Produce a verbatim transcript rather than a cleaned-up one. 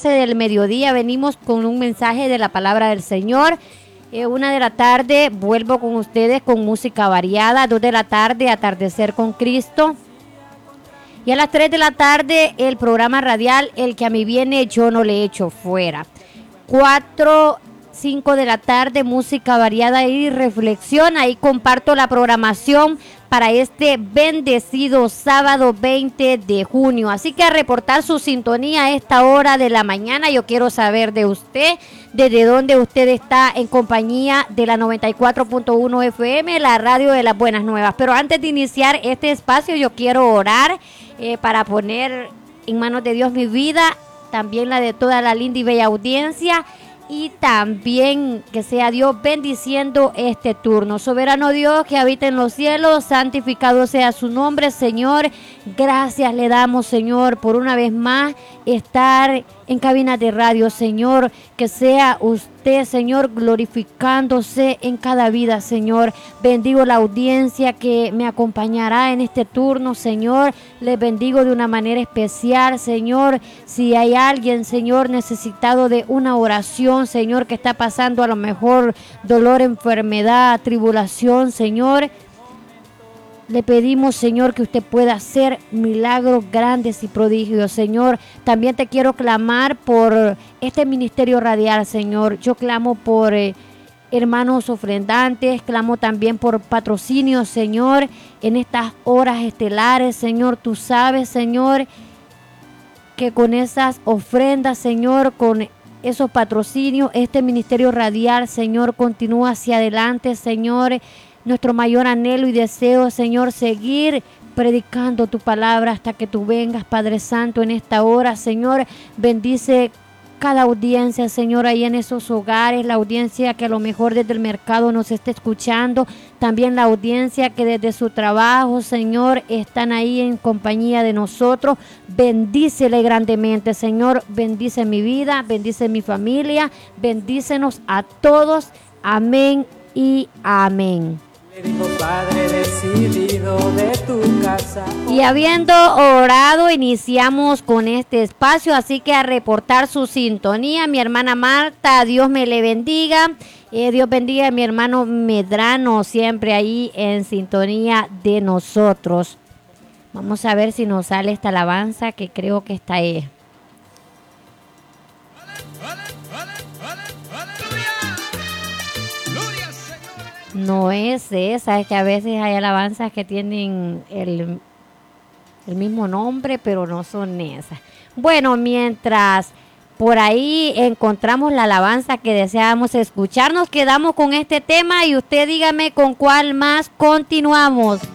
doce del mediodía venimos con un mensaje de la palabra del Señor. Eh, una de la tarde vuelvo con ustedes con música variada. Dos de la tarde, Atardecer con Cristo. Y a las tres de la tarde el programa radial El que a mí viene yo no le echo fuera. Cuatro, cinco de la tarde, música variada y reflexión. Ahí comparto la programación para este bendecido sábado veinte de junio. Así que a reportar su sintonía a esta hora de la mañana. Yo quiero saber de usted, desde dónde usted está en compañía de la noventa y cuatro punto uno F M, la radio de las buenas nuevas. Pero antes de iniciar este espacio, yo quiero orar eh, para poner en manos de Dios mi vida, también la de toda la linda y bella audiencia. Y también que sea Dios bendiciendo este turno. Soberano Dios que habita en los cielos, santificado sea su nombre, Señor. Gracias le damos, Señor, por una vez más estar en cabina de radio, Señor. Que sea usted, Señor, glorificándose en cada vida, Señor. Bendigo la audiencia que me acompañará en este turno, Señor. Les bendigo de una manera especial, Señor. Si hay alguien, Señor, necesitado de una oración, Señor, que está pasando a lo mejor dolor, enfermedad, tribulación, Señor, le pedimos, Señor, que usted pueda hacer milagros grandes y prodigios, Señor. También te quiero clamar por este ministerio radial, Señor. Yo clamo por eh, hermanos ofrendantes, clamo también por patrocinios, Señor, en estas horas estelares, Señor. Tú sabes, Señor, que con esas ofrendas, Señor, con esos patrocinios, este ministerio radial, Señor, continúa hacia adelante, Señor. Nuestro mayor anhelo y deseo, Señor, seguir predicando tu palabra hasta que tú vengas, Padre Santo, en esta hora, Señor. Bendice cada audiencia, Señor, ahí en esos hogares, la audiencia que a lo mejor desde el mercado nos está escuchando, también la audiencia que desde su trabajo, Señor, están ahí en compañía de nosotros. Bendícele grandemente, Señor. Bendice mi vida, bendice mi familia, bendícenos a todos. Amén y amén. Dijo, Padre, decidido de tu casa. Y habiendo orado, iniciamos con este espacio, así que a reportar su sintonía, mi hermana Marta, Dios me le bendiga, eh, Dios bendiga a mi hermano Medrano, siempre ahí en sintonía de nosotros. Vamos a ver si nos sale esta alabanza, que creo que está ahí. No es esa, es que a veces hay alabanzas que tienen el, el mismo nombre, pero no son esas. Bueno, mientras por ahí encontramos la alabanza que deseamos escuchar, nos quedamos con este tema y usted dígame con cuál más continuamos.